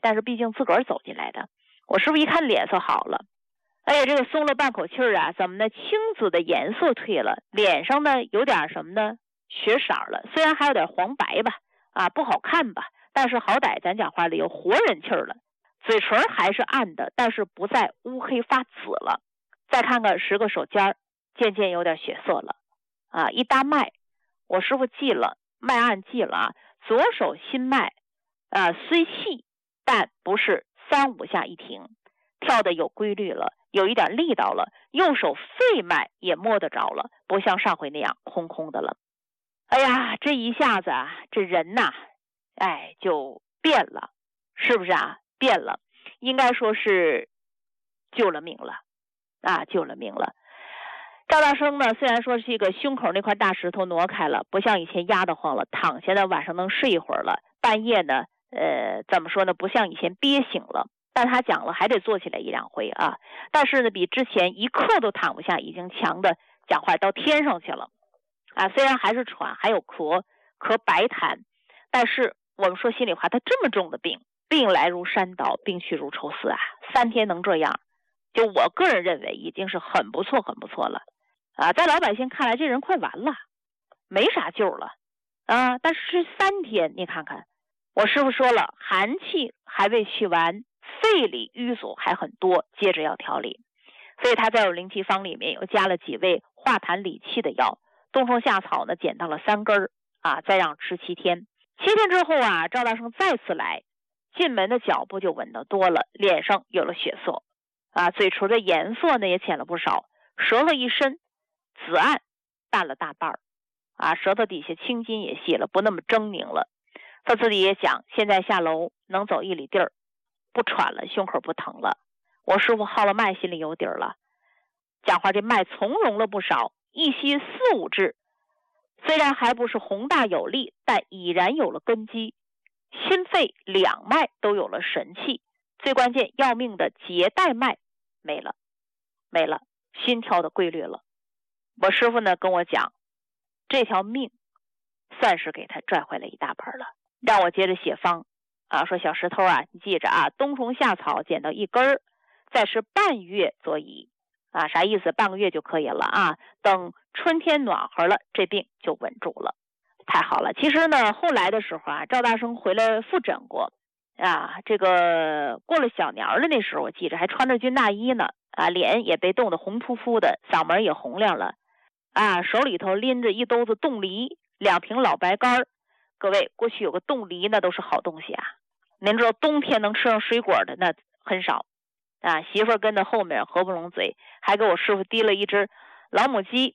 但是毕竟自个儿走进来的。我师傅一看脸色好了，哎呀，这个松了半口气啊，怎么呢？青紫的颜色退了，脸上呢有点什么呢？血色了，虽然还有点黄白吧，不好看吧，但是好歹咱讲话里有活人气了。嘴唇还是暗的，但是不再乌黑发紫了。再看看10个手尖，渐渐有点血色了。一搭脉，我师傅记了，脉按记了左手心脉虽细，但不是3、5下一停，跳的有规律了，有一点力道了。右手肺脉也摸得着了，不像上回那样空空的了。哎呀，这一下子这人呐，就变了，是不是变了，应该说是救了命了救了命了。赵大生呢，虽然说是一个胸口那块大石头挪开了，不像以前压得慌了，躺下呢晚上能睡一会儿了，半夜呢怎么说呢，不像以前憋醒了，但他讲了还得坐起来1、2回但是呢比之前一刻都躺不下已经强的讲话到天上去了虽然还是喘，还有咳白痰，但是我们说心里话，他这么重的病来如山倒，病去如抽丝3天能这样，就我个人认为已经是很不错了在老百姓看来这人快完了，没啥救了但是3天你看看，我师傅说了，寒气还未去完，肺里淤阻还很多，接着要调理，所以他在有灵气方里面又加了几味化痰理气的药，冬虫夏草呢捡到了3根再让吃7天。7天之后赵大生再次来，进门的脚步就稳得多了，脸上有了血色嘴唇的颜色呢也浅了不少，舌头一伸，紫暗淡了大半舌头底下青筋也细了，不那么狰狞了。他自己也讲，现在下楼能走1里地儿，不喘了，胸口不疼了。我师傅号了脉，心里有底儿了，讲话这脉从容了不少，一息4、5至，虽然还不是宏大有力，但已然有了根基，心肺2脉都有了神气，最关键要命的结带脉没了，心跳的规律了。我师傅呢跟我讲，这条命算是给他赚回来一大半了，让我接着写方说小石头你记着冬虫夏草捡到1根，再是半月佐以啥意思？半个月就可以了等春天暖和了，这病就稳住了。太好了。其实呢后来的时候赵大生回来复诊过这个过了小年了，那时候我记着还穿着军大衣呢脸也被冻得红扑扑的，嗓门也洪亮了手里头拎着1兜子冻梨，2瓶老白干。各位，过去有个冻梨那都是好东西您知道冬天能吃上水果的那很少媳妇儿跟在后面合不拢嘴，还给我师傅提了1只老母鸡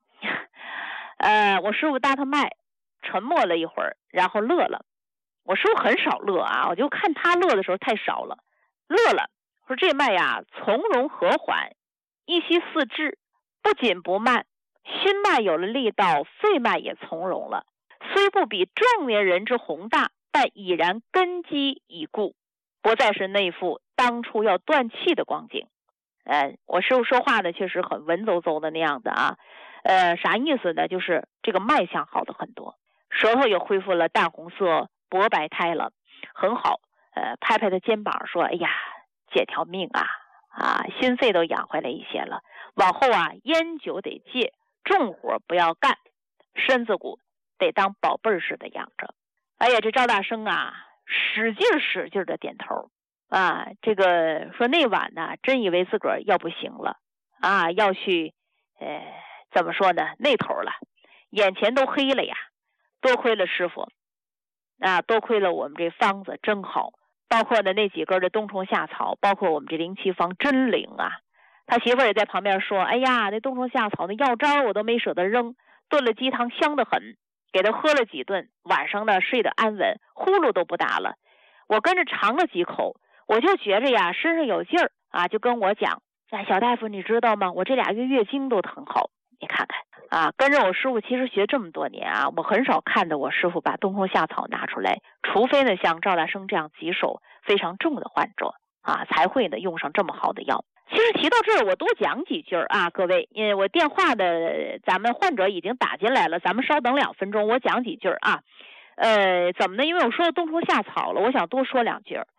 我师傅搭他脉，沉默了一会儿，然后乐了。我师傅很少乐我就看他乐的时候太少了，乐了，说这脉从容和缓，一息4至，不紧不慢，心脉有了力道，肺脉也从容了，虽不比壮年人之宏大，但已然根基已固，不再是那副当初要断气的光景。我师傅说话呢确实很文绉绉的那样子啥意思呢？就是这个脉象好的很多，舌头也恢复了淡红色，薄白苔了，很好。拍拍他肩膀说，哎呀，这条命心肺都养回来一些了，往后烟酒得戒，重活不要干，身子骨得当宝贝似的养着。哎呀，这赵大生使劲的点头这个说那晚真以为自个儿要不行了要去怎么说呢，那头了，眼前都黑了呀。多亏了师傅多亏了我们这方子真好，包括呢那几根的冬虫夏草，包括我们这灵气方真灵他媳妇儿也在旁边说，哎呀，那冬虫夏草那药渣我都没舍得扔，炖了鸡汤香得很，给他喝了几顿，晚上呢睡得安稳，呼噜都不打了。我跟着尝了几口，我就觉着身上有劲儿就跟我讲，小大夫你知道吗，我这2月月经都很好。你看看跟着我师傅其实学这么多年我很少看到我师傅把冬虫夏草拿出来，除非呢像赵大生这样棘手非常重的患者才会呢用上这么好的药。其实提到这儿我多讲几句各位，因为我电话的咱们患者已经打进来了，咱们稍等2分钟，我讲几句怎么呢？因为我说了冬虫夏草了，我想多说2句